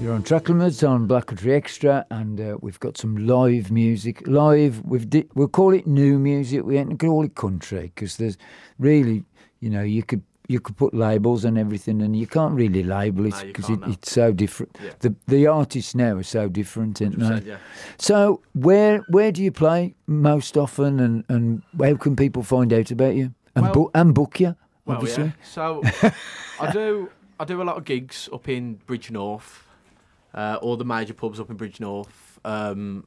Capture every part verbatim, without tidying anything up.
You're on Tracklements on Black Country Extra, and uh, we've got some live music. Live, we've di- we'll call it new music. We ain't gonna call it country because there's really, you know, you could you could put labels and everything, and you can't really label it No, you because can't it, now. it's so different. Yeah. The the artists now are so different, aren't one hundred they? percent, yeah. So where where do you play most often, and, and how can people find out about you and Well- book and book you? Well, Obviously. yeah. So I do I do a lot of gigs up in Bridgnorth, uh, all the major pubs up in Bridgnorth. Um,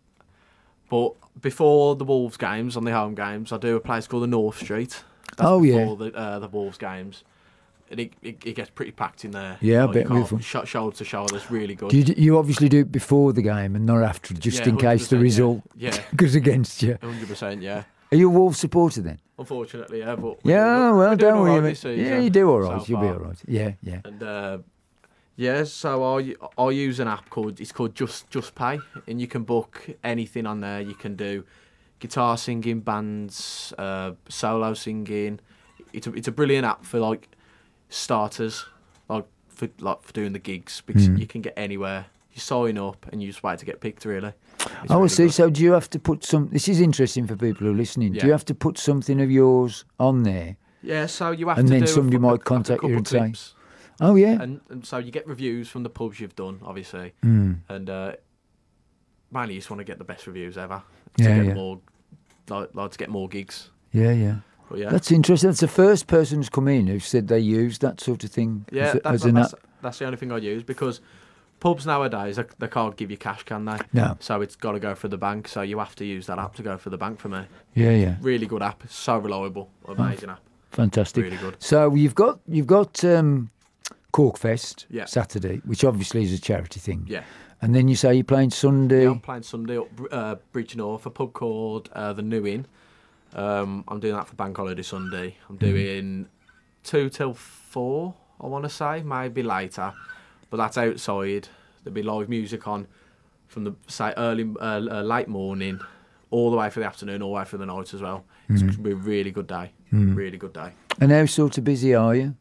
but before the Wolves games, on the home games, I do a place called the North Street. That's Oh, yeah. before the uh, the Wolves games. And it, it, it gets pretty packed in there. Yeah, I Like, bet you can't- we've- sh- shoulder to shoulder, it's really good. Do you, you obviously do it before the game and not after, just Yeah, in case the one hundred percent, result yeah. Yeah. goes against you. one hundred percent, yeah. Are you a Wolves supporter then? Unfortunately, yeah. But we're Yeah, doing- well, we're doing don't all right worry. this mate. season Yeah, you do all right. so You'll be far. all right. Yeah, yeah. And uh, yeah, so I I use an app called it's called Just Just Pay, and you can book anything on there. You can do guitar singing, bands, uh, solo singing. It's a it's a brilliant app for like starters, like for like for doing the gigs because Mm. you can get anywhere. You sign up and you just wait to get picked. Really. It's Oh, I really see. good. So do you have to put some... This is interesting for people who are listening. Do Yeah. you have to put something of yours on there? Yeah, so you have And to then do a somebody fu- might like a contact you couple and say- clips. Oh, yeah. And, and so you get reviews from the pubs you've done, obviously, Mm. and uh, mainly you just want to get the best reviews ever. Yeah, to get yeah. more, like, like to get more gigs. Yeah, yeah. But yeah, That's interesting. That's the first person who's come in who said they used that sort of thing yeah, as, a- that's, as an that's, app. that's the only thing I use because pubs nowadays they, they can't give you cash, can they? No. So it's got to go for the bank. So you have to use that app to go for the bank for me. Yeah, yeah. Really good app. So reliable. Amazing app. Fantastic. Really good. So you've got you've got um, Corkfest Yeah. Saturday, which obviously is a charity thing. Yeah. And then you say you're playing Sunday. Yeah, I'm playing Sunday up uh, Bridgnorth, a pub called uh, the New Inn. Um, I'm doing that for Bank Holiday Sunday. I'm doing two till four, I want to say, maybe later. But that's outside. There'll be live music on from the say early, uh, uh, late morning, all the way for the afternoon, all the way for the night as well. It's going to be a really good day. Really good day. And how sort of busy are you?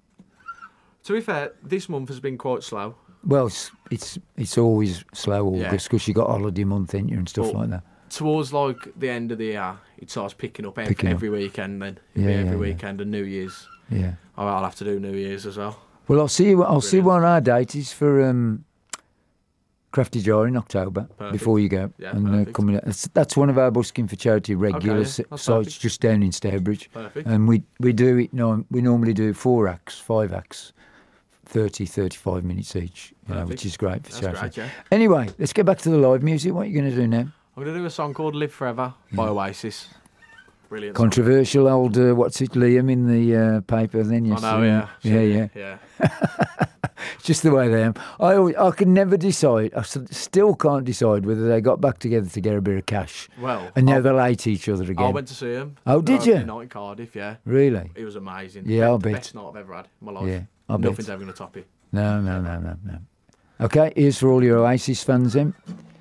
To be fair, this month has been quite slow. Well, it's it's, it's always slow Yeah. August because you got holiday month, ain't you, and stuff But like that. Towards like the end of the year, it starts picking up every, Picking up. every weekend. Then It'll Yeah, be yeah, every yeah. weekend and New Year's. Yeah. Oh, I'll have to do New Year's as well. Well, I'll see you. I'll see Brilliant. what our date is for um, Crafty Jar in October Perfect. befing you go. Yeah, and uh, perfect. coming. That's, that's one of our busking for charity regular yeah, si- that's sites perfect. just down in Stourbridge. Perfect. And we we do it. No, we normally do four acts, five acts, thirty, thirty-five minutes each. You know, Perfect. which is great for That's charity. great, yeah. Anyway, let's get back to the live music. What are you going to do now? I'm going to do a song called Live Forever by Oasis. Brilliant song. Controversial old uh, what's it, Liam in the uh, paper? Then I yes, know, yeah. yeah, yeah. Yeah. It's just the way they am. I always, I can never decide. I s- still can't decide whether they got back together to get a bit of cash Well, and now I, they'll hate each other I again. went to see him. Oh, did The you? opening night in Cardiff, yeah. Really? It was amazing. Yeah, I'll the bet. best night I've ever had in my life. Yeah, I'll Nothing's bet. ever going to top it. No, no, no, no, no. Okay, here's for all your Oasis fans then.